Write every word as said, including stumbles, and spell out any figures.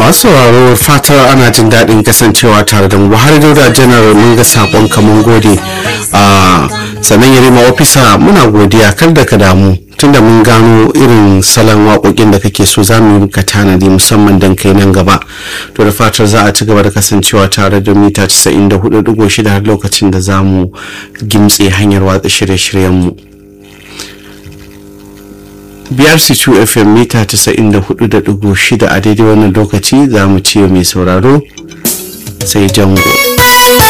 masu sauraro fatar ana jin daɗin kasancewa tare da mu. Buhari Dauda Janar mun ga sakon ka mun gode. a sannan Yarima ofisa muna godiya kar da ka damu tunda mun gano irin salon waƙoƙin da kake so za mu yi ka tanadi musamman dan kai nan gaba. To da fatar za a ci gaba da kasancewa tare da mita casa'in da hudu digo shida har lokacin da za mu gimtse hanyar watsa shirye-shiryen mu. B R C two F M mita casa'in da hudu digo shida a daidai wannan lokaci za mu ce mai sauraro sai jango.